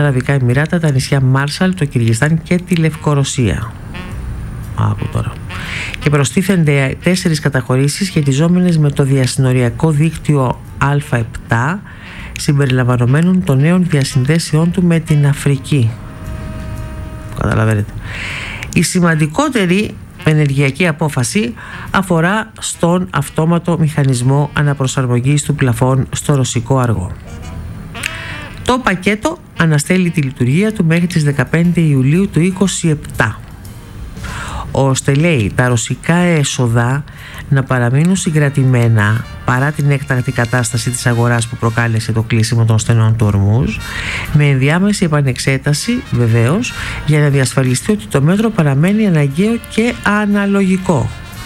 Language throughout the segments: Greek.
Αραβικά Εμιράτα, τα νησιά Μάρσαλ, το Κυργιστάν και τη Λευκορωσία. Άκου τώρα. Και προστίθενται 4 καταχωρήσεις σχετιζόμενες με το διασυνοριακό δίκτυο Α7, συμπεριλαμβανομένων των νέων διασυνδέσεών του με την Αφρική. Καταλαβαίνετε. Η σημαντικότερη ενεργειακή απόφαση αφορά στον αυτόματο μηχανισμό αναπροσαρμογής του πλαφών στο ρωσικό αργό. Το πακέτο αναστέλει τη λειτουργία του μέχρι τις 15 Ιουλίου του 2027, ώστε, λέει, τα ρωσικά έσοδα να παραμείνουν συγκρατημένα παρά την έκτακτη κατάσταση της αγοράς που προκάλεσε το κλείσιμο των στενών του Ορμούζ, με ενδιάμεση επανεξέταση βεβαίως για να διασφαλιστεί ότι το μέτρο παραμένει αναγκαίο και αναλογικό.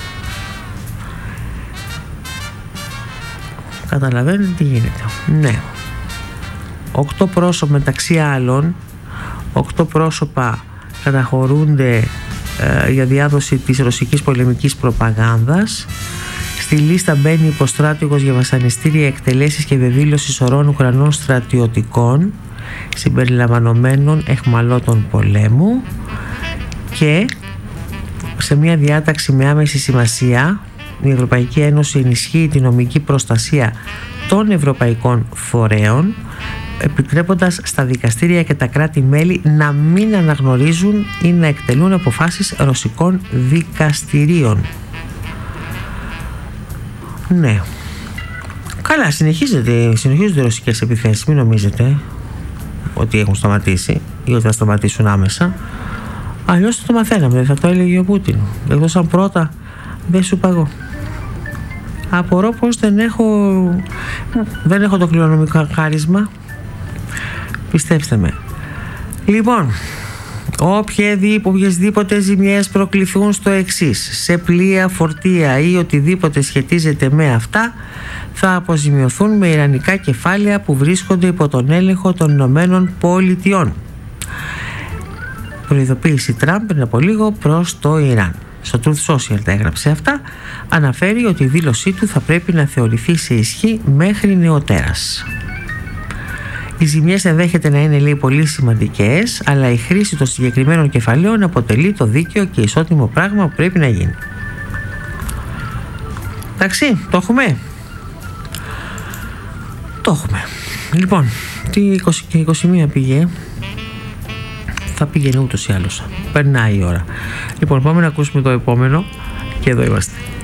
Καταλαβαίνετε τι γίνεται? Ναι. 8 πρόσωπα, μεταξύ άλλων 8 πρόσωπα καταχωρούνται για διάδοση της ρωσικής πολεμικής προπαγάνδας. Στη λίστα μπαίνει υποστράτηγος για βασανιστήρια, εκτελέσεις και βεβήλωση σωρών Ουκρανών στρατιωτικών συμπεριλαμβανομένων εχμαλώτων πολέμου. Και σε μια διάταξη με άμεση σημασία, η Ευρωπαϊκή Ένωση ενισχύει τη νομική προστασία των ευρωπαϊκών φορέων, επιτρέποντας στα δικαστήρια και τα κράτη-μέλη να μην αναγνωρίζουν ή να εκτελούν αποφάσεις ρωσικών δικαστηρίων. Ναι. Καλά, συνεχίζονται οι ρωσικές επιθέσεις. Μην νομίζετε ότι έχουν σταματήσει ή ότι θα σταματήσουν άμεσα. Αλλιώς το μαθαίναμε, θα το έλεγε ο Πούτιν. Εκτός αν πρώτα δεν σου παγώ. Απορώ πως δεν έχω το κληρονομικό χάρισμα. Πιστέψτε με. Λοιπόν, οποιασδήποτε ζημιές προκληθούν στο εξής, σε πλοία, φορτία ή οτιδήποτε σχετίζεται με αυτά, θα αποζημιωθούν με ιρανικά κεφάλαια που βρίσκονται υπό τον έλεγχο των Ηνωμένων Πολιτειών. Προειδοποίηση Τραμπ πριν από λίγο προς το Ιράν. Στο Truth Social τα έγραψε αυτά. Αναφέρει ότι η δήλωσή του θα πρέπει να θεωρηθεί σε ισχύ μέχρι νεοτέρας. Οι ζημιές ενδέχεται να είναι, λέει, πολύ σημαντικές, αλλά η χρήση των συγκεκριμένων κεφαλαίων αποτελεί το δίκαιο και ισότιμο πράγμα που πρέπει να γίνει. Εντάξει, το έχουμε. Το έχουμε. Λοιπόν, τι 20 και 21 πήγε. Θα πήγαινε ούτως ή άλλως. Περνάει η ώρα. Λοιπόν, πάμε να ακούσουμε το επόμενο και εδώ είμαστε.